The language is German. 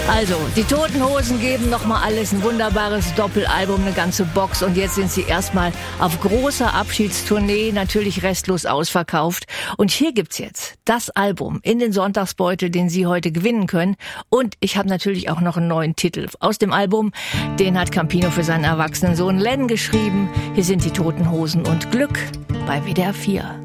Also, die Toten Hosen geben nochmal alles, ein wunderbares Doppelalbum, eine ganze Box und jetzt sind sie erstmal auf großer Abschiedstournee, natürlich restlos ausverkauft. Und hier gibt's jetzt das Album in den Sonntagsbeutel, den Sie heute gewinnen können. Und ich habe natürlich auch noch einen neuen Titel aus dem Album, den hat Campino für seinen erwachsenen Sohn Len geschrieben. Hier sind die Toten Hosen und Glück bei WDR 4.